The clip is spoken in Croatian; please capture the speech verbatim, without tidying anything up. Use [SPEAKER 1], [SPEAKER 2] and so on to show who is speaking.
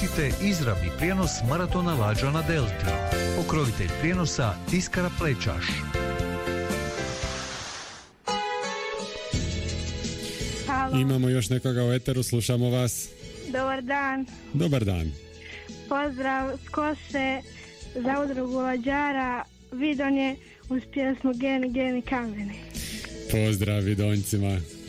[SPEAKER 1] Pratite izravni prijenos maratona Lađa na Delti. Pokrovitelj prijenosa Tiskara Plečaš.
[SPEAKER 2] Halo.
[SPEAKER 3] Imamo još nekoga u eteru, slušamo vas.
[SPEAKER 2] Dobar dan.
[SPEAKER 3] Dobar dan.
[SPEAKER 2] Pozdrav s Kose za udrugu Lađara Vidonje uz pjesmu Geni, geni kameni.
[SPEAKER 3] Pozdrav Vidonjcima.